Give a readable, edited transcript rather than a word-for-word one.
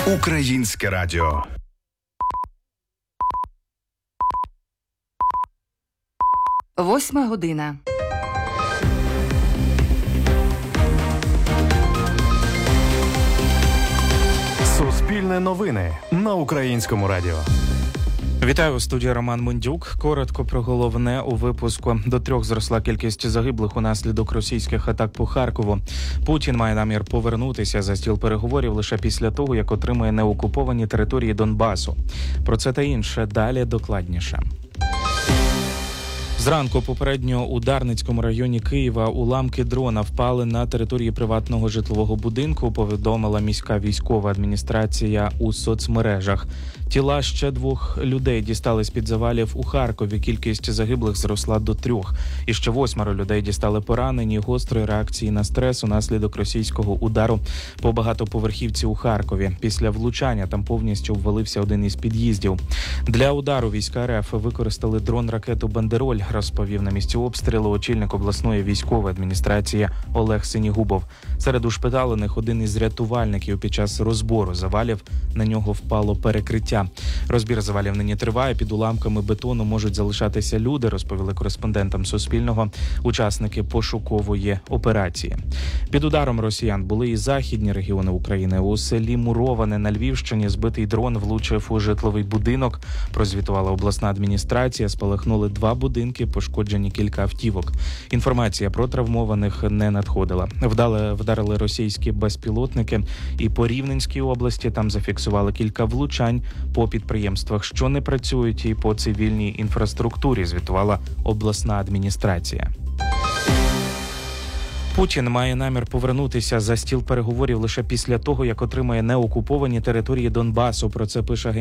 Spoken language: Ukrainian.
Українське радіо. Восьма година. Суспільне новини на Українському радіо. Вітаю, у студії Роман Мундюк. Коротко про головне у випуску. До 3 зросла кількість загиблих унаслідок російських атак по Харкову. Путін має намір повернутися за стіл переговорів лише після того, як отримає неокуповані території Донбасу. Про це та інше далі докладніше. Зранку попередньо у Дарницькому районі Києва уламки дрона впали на території приватного житлового будинку, повідомила міська військова адміністрація у соцмережах. Тіла ще 2 людей дістали з-під завалів у Харкові. Кількість загиблих зросла до 3. І ще 8 людей дістали поранені гострої реакції на стрес унаслідок російського удару по багатоповерхівці у Харкові. Після влучання там повністю ввалився один із під'їздів. Для удару війська РФ використали дрон-ракету «Бандероль», розповів на місці обстрілу очільник обласної військової адміністрації Олег Синігубов. Серед ушпиталених один із рятувальників. Під час розбору завалів на нього впало перекриття. Розбір завалів нині триває. Під уламками бетону можуть залишатися люди, розповіли кореспондентам Суспільного учасники пошукової операції. Під ударом росіян були і західні регіони України. У селі Муроване на Львівщині збитий дрон влучив у житловий будинок. Прозвітувала обласна адміністрація. Спалахнули 2 будинки, пошкоджені кілька автівок. Інформація про травмованих не надходила. Вдарили російські безпілотники і по Рівненській області. Там зафіксували кілька влучань по підприємствах, що не працюють, і по цивільній інфраструктурі, звітувала обласна адміністрація. Путін має намір повернутися за стіл переговорів лише після того, як отримає неокуповані території Донбасу. Про це пише